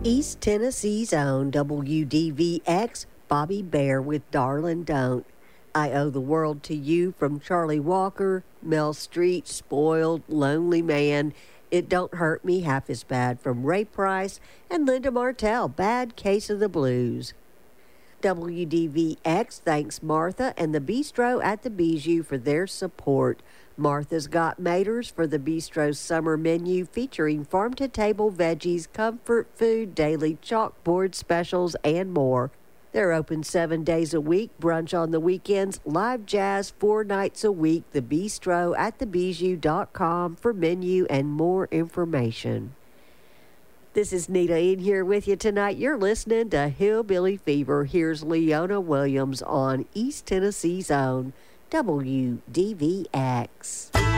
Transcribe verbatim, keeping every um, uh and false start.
East Tennessee's own W D V X, Bobby Bare with Darlin' Don't. I Owe the World to You from Charlie Walker, Mel Street, Spoiled, Lonely Man, It Don't Hurt Me Half as Bad from Ray Price, and Linda Martell, Bad Case of the Blues. W D V X thanks Martha and the Bistro at the Bijou for their support. Martha's got Maters for the Bistro's summer menu featuring farm-to-table veggies, comfort food, daily chalkboard specials, and more. They're open seven days a week, brunch on the weekends, live jazz four nights a week. The Bistro at the bijou dot com for menu and more information. This is Nita in here with you tonight. You're listening to Hillbilly Fever. Here's Leona Williams on East Tennessee's own W D V X.